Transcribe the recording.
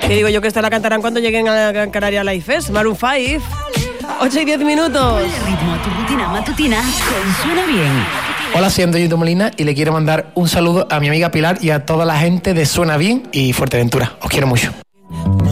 Que digo yo que esta la cantarán cuando lleguen a Gran Canaria Live Fest. Maroon 5. 8 y 10 minutos. Ritmo a tu rutina matutina con Suena Bien. Hola, soy Antonio Molina y le quiero mandar un saludo a mi amiga Pilar y a toda la gente de Suena Bien y Fuerteventura. Os quiero mucho.